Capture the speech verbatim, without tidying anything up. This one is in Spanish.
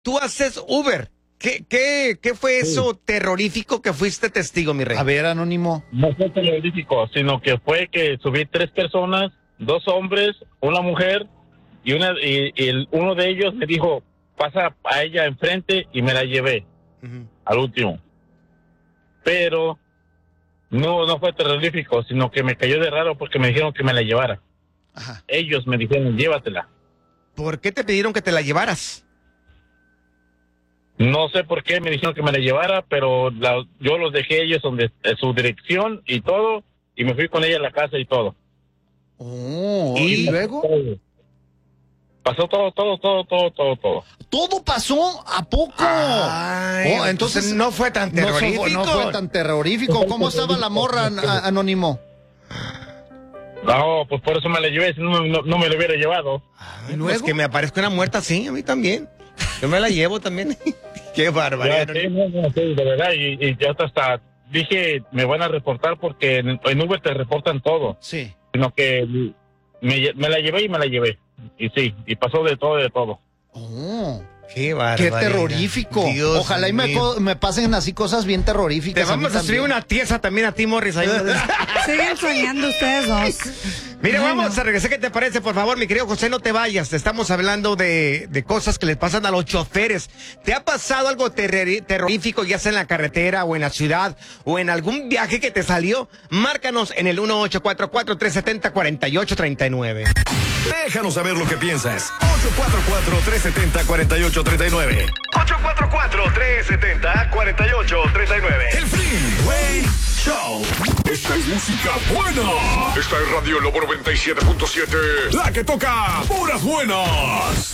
tú haces Uber. ¿Qué, qué, qué fue eso sí. terrorífico que fuiste testigo, mi rey? A ver, Anónimo. No fue terrorífico, sino que fue que subí tres personas, dos hombres, una mujer, y una y, y el, uno de ellos me dijo, pasa a ella enfrente, y me la llevé uh-huh. al último. Pero no, no fue terrorífico, sino que me cayó de raro porque me dijeron que me la llevara. Ajá. Ellos me dijeron, llévatela. ¿Por qué te pidieron que te la llevaras? No sé por qué me dijeron que me la llevara, pero la, yo los dejé ellos donde su dirección y todo, y me fui con ella a la casa y todo. Oh, ¿y, ¿y luego? Pasó todo, todo, todo, todo, todo, todo. ¿Todo pasó? ¿A poco? Ay, oh, entonces no fue tan terrorífico. No, no fue tan terrorífico. ¿Cómo estaba la morra, a, Anónimo? No, pues por eso me la llevé, si no, no, no me la hubiera llevado. Ay, ¿luego? Pues que me aparezca una muerta, sí, a mí también. Yo me la llevo también. Qué barbaridad. Ya, sí, no, no, sí, de verdad, y, y ya hasta dije, me van a reportar porque en, en Uber te reportan todo. Sí. Sino que me, me la llevé y me la llevé. Y sí, y pasó de todo, de todo. Oh. Qué barbaridad. Qué terrorífico. Dios Ojalá y me, me pasen así cosas bien terroríficas. Te vamos a, a subir una tiesa también a ti, Morris. Siguen soñando ustedes dos. Mira, bueno. vamos a regresar. ¿Qué te parece? Por favor, mi querido José, no te vayas. Te estamos hablando de, de cosas que les pasan a los choferes. ¿Te ha pasado algo ter terrorífico, ya sea en la carretera o en la ciudad o en algún viaje que te salió? Márcanos en el uno ocho cuatro cuatro, tres siete cero, cuatro ocho tres nueve. Déjanos saber lo que piensas. ocho cuatro cuatro, tres siete cero, cuatro ocho tres nueve. ocho cuatro cuatro, tres siete cero, cuatro ocho tres nueve. El Freeway Show. Esta es música buena. Esta es Radio Lobo noventa y siete punto siete. La que toca puras buenas.